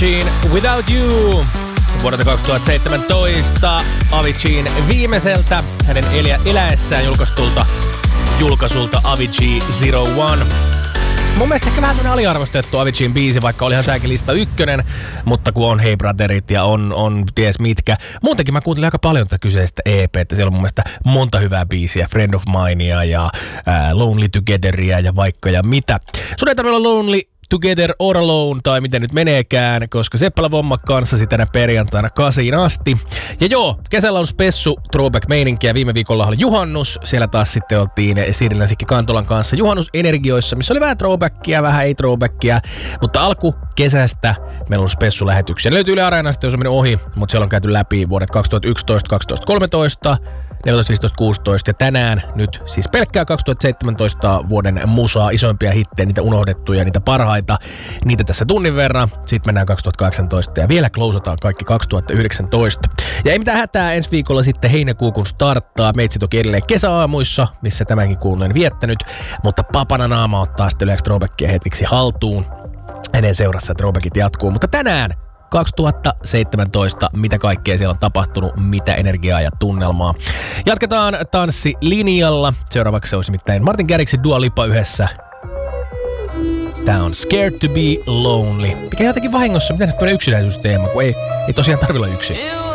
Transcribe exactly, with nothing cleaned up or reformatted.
Avicii Without You vuodelta kaksituhattaseitsemäntoista. Aviciin viimeiseltä hänen elä- eläessään julkaistulta julkaisulta Avicii Zero One. Mun mielestä ehkä vähän tämmönen aliarvostettu Aviciin biisi, vaikka olihan tääkin lista ykkönen, mutta kun on Hey Brotherit ja on, on ties mitkä. Muutenkin mä kuuntelin aika paljon tätä kyseistä E P:tä. Siellä on mun mielestä monta hyvää biisiä. Friend of Minea ja ää, Lonely Togetheria ja vaikka ja mitä. Sun ei tarvitse olla Lonely Together or Alone tai miten nyt meneekään, koska Seppälä Vomma kanssasi tänä perjantaina kasiin asti. Ja joo, kesällä on spessu throwback-meininkiä. Viime viikolla oli juhannus. Siellä taas sitten oltiin Siirilan Sikki Kantolan kanssa juhannusenergioissa, missä oli vähän throwbackia, vähän ei throwbackia. Mutta alku kesästä meillä on spessu-lähetyksiä. Ne löytyy Yle Areenasta, jos on mennyt ohi, mutta siellä on käyty läpi vuodet kaksituhattayksitoista, kaksitoista, kolmetoista, neljätoista, viisitoista, kuusitoista ja tänään nyt siis pelkkää kaksituhattaseitsemäntoista vuoden musaa, isoimpia hittejä, niitä unohdettuja, niitä parhaita, niitä tässä tunnin verran. Sitten mennään kaksituhattakahdeksantoista ja vielä closataan kaikki kaksituhattayhdeksäntoista. Ja ei mitään hätää, ensi viikolla sitten heinäkuu kun starttaa. Meitsi toki edelleen kesäaamuissa, missä tämänkin kuun on viettänyt, mutta papana naama ottaa sitten yleensä throwbackia hetkeksi haltuun. Hänen seurassa throwbackit jatkuu, mutta tänään kaksituhattaseitsemäntoista, mitä kaikkea siellä on tapahtunut, mitä energiaa ja tunnelmaa. Jatketaan tanssilinjalla. Seuraavaksi olisi nimittäin Martin Garrixin Dua Lipa yhdessä. Tää on Scared to be Lonely. Mikä jotenkin vahingossa, mitä nyt tämmönen yksinäisyysteema, kun ei, ei tosiaan tarvilla yksin.